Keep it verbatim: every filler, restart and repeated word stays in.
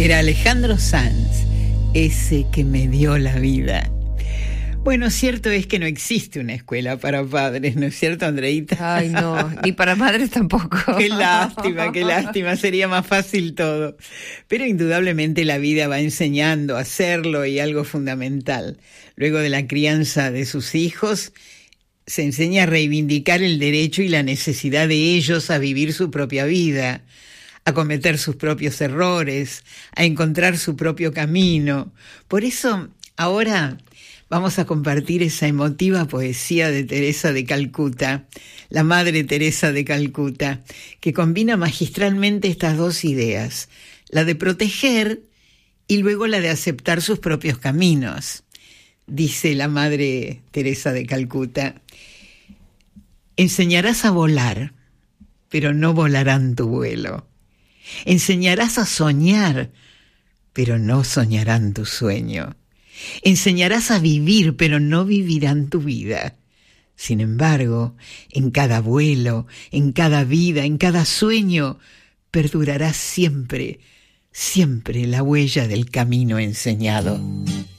Era Alejandro Sanz, ese que me dio la vida. Bueno, cierto es que no existe una escuela para padres, ¿no es cierto, Andreita? Ay, no, ni para madres tampoco. Qué lástima, qué lástima, sería más fácil todo. Pero indudablemente la vida va enseñando a hacerlo, y algo fundamental. Luego de la crianza de sus hijos, se enseña a reivindicar el derecho y la necesidad de ellos a vivir su propia vida, a cometer sus propios errores, a encontrar su propio camino. Por eso, ahora vamos a compartir esa emotiva poesía de Teresa de Calcuta, la Madre Teresa de Calcuta, que combina magistralmente estas dos ideas, la de proteger y luego la de aceptar sus propios caminos. Dice la Madre Teresa de Calcuta: enseñarás a volar, pero no volarán tu vuelo. Enseñarás a soñar, pero no soñarán tu sueño. Enseñarás a vivir, pero no vivirán tu vida. Sin embargo, en cada vuelo, en cada vida, en cada sueño, perdurará siempre, siempre la huella del camino enseñado.